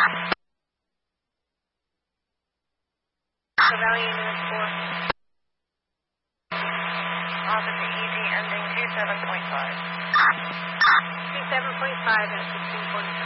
The value is 4. Officer EG ending 27.5. 27.5 and 16.5.